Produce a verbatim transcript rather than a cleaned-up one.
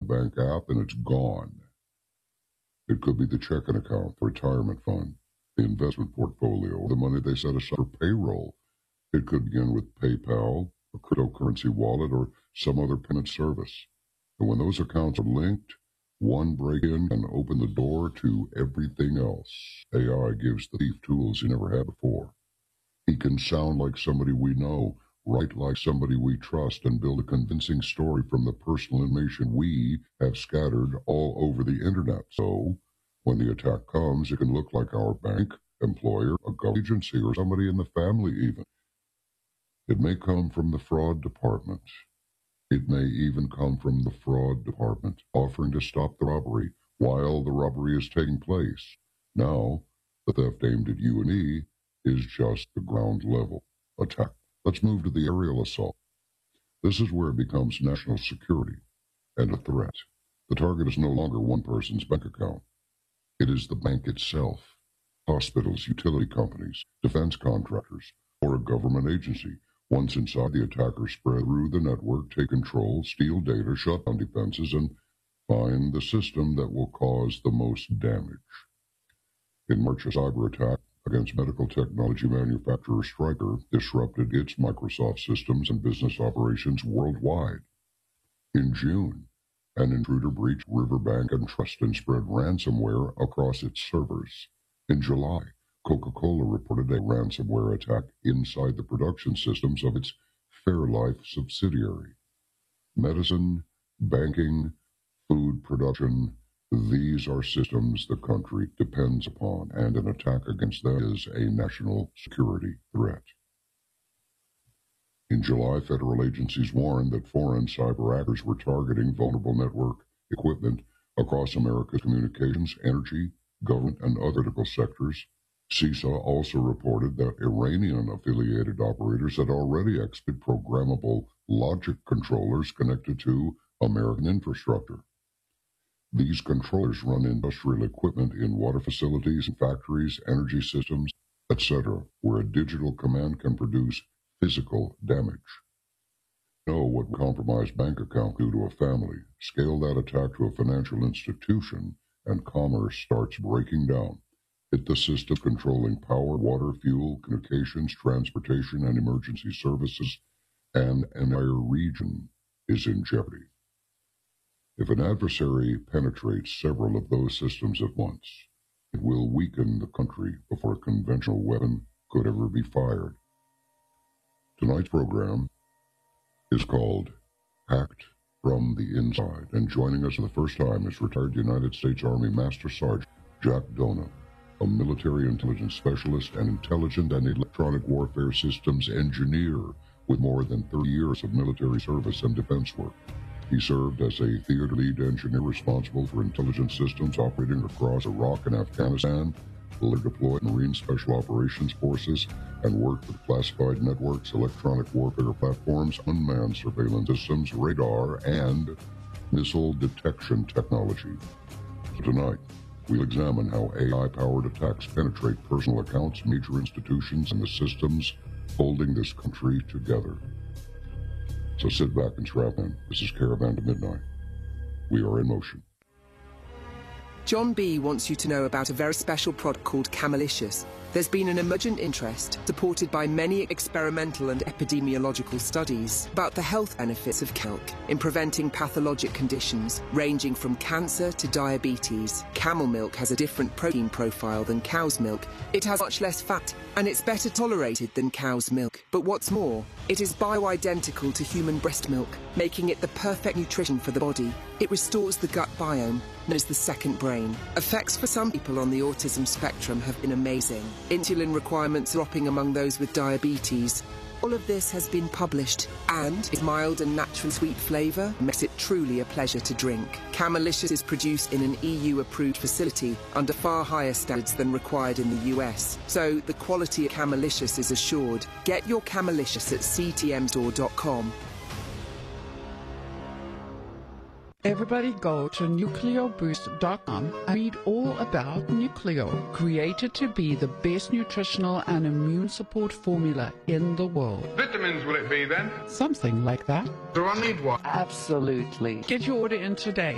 bank app and it's gone. It could be the checking account, the retirement fund, the investment portfolio, the money they set aside for payroll. It could begin with PayPal, a cryptocurrency wallet, or some other payment service. And when those accounts are linked, one break-in can open the door to everything else. A I gives the thief tools he never had before. He can sound like somebody we know, write like somebody we trust, and build a convincing story from the personal information we have scattered all over the internet. So, when the attack comes, it can look like our bank, employer, a government agency, or somebody in the family even. It may come from the fraud department. It may even come from the fraud department, offering to stop the robbery while the robbery is taking place. Now, the theft aimed at you and me is just the ground level attack. Let's move to the aerial assault. This is where it becomes national security and a threat. The target is no longer one person's bank account. It is the bank itself, hospitals, utility companies, defense contractors, or a government agency. Once inside, the attackers spread through the network, take control, steal data, shut down defenses, and find the system that will cause the most damage. In March, a cyber attack against medical technology manufacturer Stryker disrupted its Microsoft systems and business operations worldwide. In June, an intruder breached Riverbank and Trust and spread ransomware across its servers. In July, Coca-Cola reported a ransomware attack inside the production systems of its Fairlife subsidiary. Medicine, banking, food production, these are systems the country depends upon, and an attack against them is a national security threat. In July, federal agencies warned that foreign cyber actors were targeting vulnerable network equipment across America's communications, energy, government, and other critical sectors. CISA also reported that Iranian-affiliated operators had already exploited programmable logic controllers connected to American infrastructure. These controllers run industrial equipment in water facilities and factories, energy systems, et cetera, where a digital command can produce physical damage. Know what compromised bank account do to a family, scale that attack to a financial institution, and commerce starts breaking down. Hit the system controlling power, water, fuel, communications, transportation, and emergency services, and an entire region is in jeopardy. If an adversary penetrates several of those systems at once, it will weaken the country before a conventional weapon could ever be fired. Tonight's program is called Hacked from the Inside, and joining us for the first time is retired United States Army Master Sergeant Jack Dona, a military intelligence specialist and intelligent and electronic warfare systems engineer with more than thirty years of military service and defense work. He served as a theater lead engineer responsible for intelligence systems operating across Iraq and Afghanistan, later deployed Marine Special Operations Forces, and worked with classified networks, electronic warfare platforms, unmanned surveillance systems, radar, and missile detection technology. So tonight, we'll examine how A I-powered attacks penetrate personal accounts, major institutions, and the systems holding this country together. So sit back and strap in. This is Caravan to Midnight. We are in motion. John B. wants you to know about a very special product called Camelicious. There's been an emergent interest, supported by many experimental and epidemiological studies, about the health benefits of camel milk in preventing pathologic conditions ranging from cancer to diabetes. Camel milk has a different protein profile than cow's milk. It has much less fat, and it's better tolerated than cow's milk. But what's more, it is bioidentical to human breast milk, making it the perfect nutrition for the body. It restores the gut biome, known as the second brain. Effects for some people on the autism spectrum have been amazing. Insulin requirements dropping among those with diabetes. All of this has been published, and its mild and natural sweet flavour makes it truly a pleasure to drink. Camelicious is produced in an E U-approved facility under far higher standards than required in the U S, so the quality of Camelicious is assured. Get your Camelicious at c t m store dot com. Everybody go to nucleo boost dot com and read all about Nucleo, created to be the best nutritional and immune support formula in the world. Vitamins will it be then? Something like that. Do I need one? Absolutely. Get your order in today.